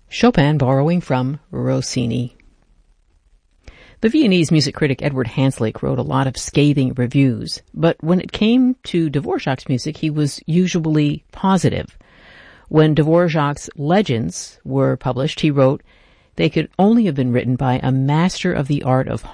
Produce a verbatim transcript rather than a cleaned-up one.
Chopin borrowing from Rossini. The Viennese music critic Edward Hanslick wrote a lot of scathing reviews, but when it came to Dvorak's music, he was usually positive. When Dvorak's Legends were published, he wrote, "They could only have been written by a master of the art of